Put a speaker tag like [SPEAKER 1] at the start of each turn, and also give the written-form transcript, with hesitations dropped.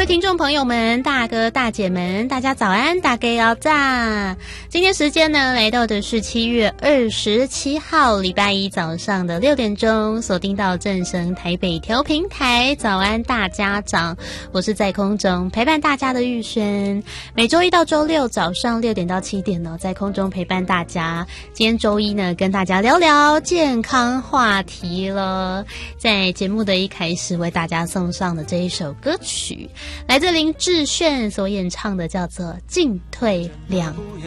[SPEAKER 1] 听众朋友们，大哥大姐们，大家早安，大家要炸！今天时间呢，来到的是7月27号礼拜一早上的6点钟，锁定到正声台北调频台，早安大家长，我是在空中陪伴大家的玉轩，每周一到周六早上6点到7点呢，在空中陪伴大家。今天周一呢，跟大家聊聊健康话题了。在节目的一开始，为大家送上的这一首歌曲，来自林志炫所演唱的，叫做《进退两